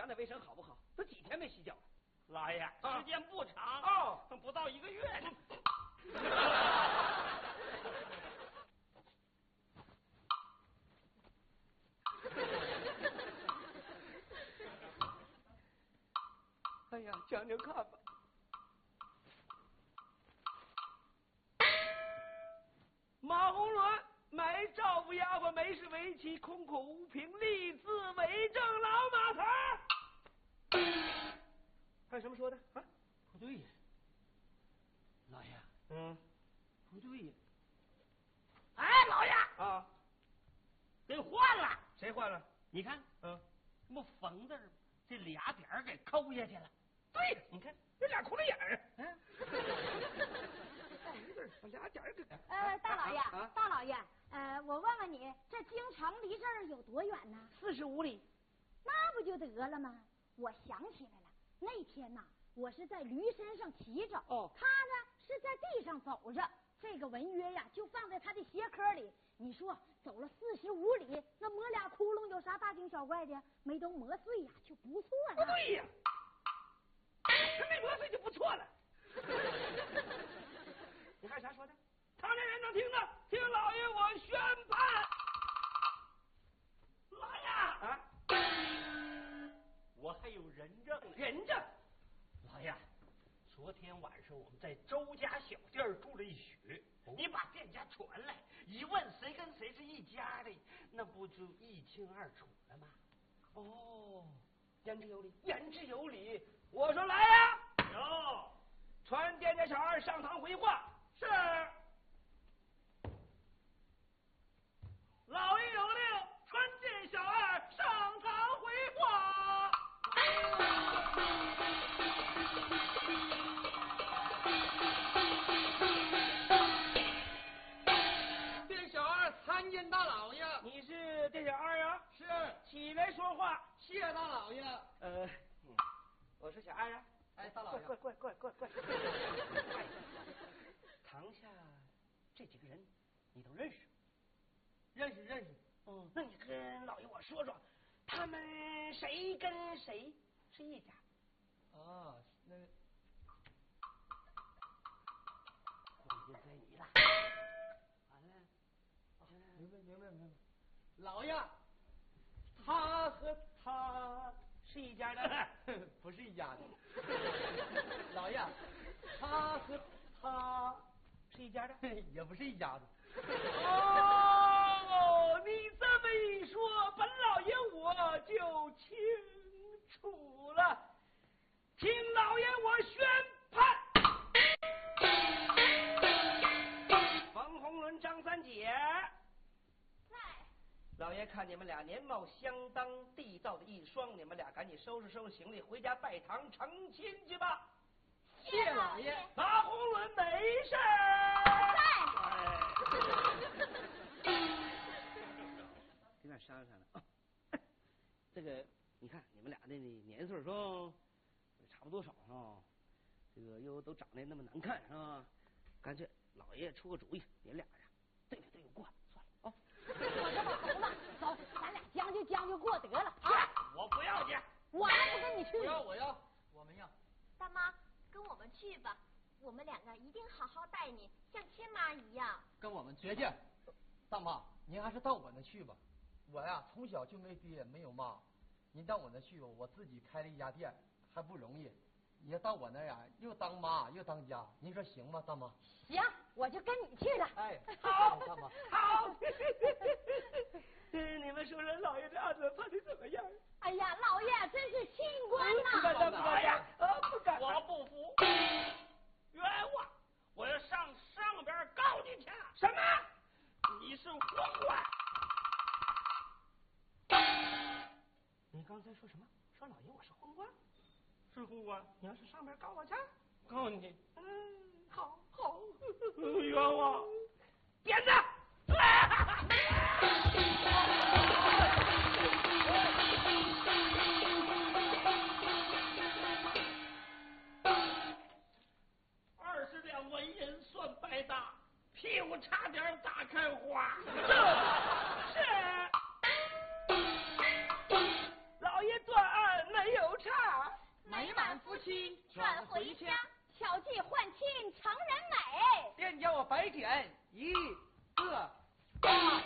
那卫生好不好？都几天没洗脚了。 老爷，时间不长哦， 不到1个月呢。 哎呀，讲讲看吧。马红伦买赵府丫鬟，没事为妻，空口无凭，立字为证，老马头儿。还有什么说的啊？ 不对呀，老爷。不对呀。哎，老爷啊， 给换了。 谁换了？ 你看，这不缝字这俩点儿给抠下去了。 对，你看这俩窟窿眼儿。俩点儿给。 大老爷，大老爷，我问问你，这京城离这儿有多远呢 ？45里。 那不就得了吗？我想起来了，那天呐，我是在驴身上骑着，他呢是在地上走着。这个文约呀，就放在他的鞋壳里。你说走了45里，那磨俩窟窿有啥大惊小怪的？没都磨碎呀，就不错了。 不对呀，他没磨碎就不错了。你还有啥说的？他那人能听呢？听老爷我宣判。 老爷啊， 我还有人证呢。 人证？ 老爷，昨天晚上我们在周家小店住了一宿，你把店家传来，一问谁跟谁是一家的，那不就一清二楚了吗？ 哦，言之有理，言之有理。我说来呀， 有， 传店家小二上堂回话。 是。 老爷有令，传见小二上堂回话。 店小二参见大老爷。 你是店小二呀？ 是。 起来说话。 谢大老爷。 我是小二呀。 哎，大老爷， 过来。堂下这几个人，你都认识？ 认识。 那你跟老爷我说说，他们谁跟谁是一家？ 啊，那个关键在你了。完了， 明白。老爷， 他和他是一家的？ 不是一家的。老爷，他和他是一家的？ 也不是一家的。 哦，你这么一说，本老爷我就清楚了。听老爷我宣判。冯红伦、张三姐。 在。 老爷看你们俩年貌相当，地道的一双，你们俩赶紧收拾行李，回家拜堂成亲去吧。 谢老爷。 马红伦没事。跟咱商量啊。这个你看你们俩的年岁说差不多少啊，这个又都长得那么难看是吧？干脆老爷出个主意，你俩呀对付过，算了啊。 我这么猴子，走，咱俩将就过得了啊！ 我不要去， 我还不跟你去。 我们要。 大妈，跟我们去吧，我们两个一定好好待你，像亲妈一样。 跟我们绝见。大妈，您还是到我那去吧。我呀，从小就没爹没有妈，您到我那去吧，我自己开了一家店，还不容易。你要到我那呀，又当妈又当家，您说行吗，大妈？ 行，我就跟你去了。 哎， 好， 大妈， 好。你们说说老爷这案子判的怎么样？ 哎呀，老爷真是清官呐！ 老爷，不敢， 我不服，冤枉！我要上边告你去。 什么？ 你是昏官！ 你刚才说什么？说老爷我是昏官？ 是昏官？ 你要是上边告我去？ 告你。 好， 冤枉！ 鞭子！ 20两纹银算白搭，屁股差点打开花。 是。老爷断案没有回家，巧计换亲成人美。 便叫我白天一个大。